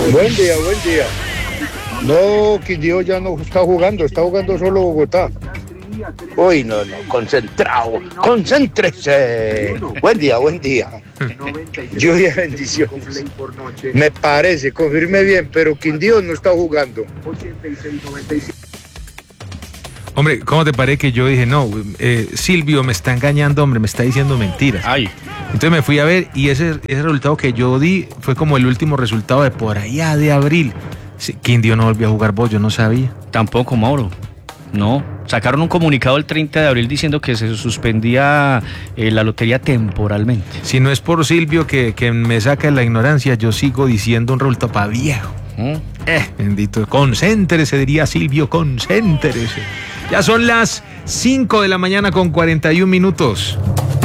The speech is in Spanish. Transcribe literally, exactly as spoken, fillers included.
Buen día, buen día. No, Quindío ya no está jugando, está jugando solo Bogotá. Uy, no, no, concentrado, concéntrese. Buen día, buen día. Lluvia, bendiciones. Me parece, confirme bien, pero Quindío no está jugando. Hombre, ¿cómo te parece que yo dije, no, eh, Silvio me está engañando, hombre, me está diciendo mentiras? Ay. Entonces me fui a ver y ese, ese resultado que yo di fue como el último resultado de por allá de abril. Sí, Quindío no volvió a jugar vos, yo no sabía. Tampoco, Mauro. No. Sacaron un comunicado el treinta de abril diciendo que se suspendía eh, la lotería temporalmente. Si no es por Silvio que, que me saca de la ignorancia, yo sigo diciendo un resultado para viejo. ¿Mm? Eh, bendito. Concéntrese, diría Silvio, concéntrese. Ya son las cinco de la mañana con cuarenta y un minutos.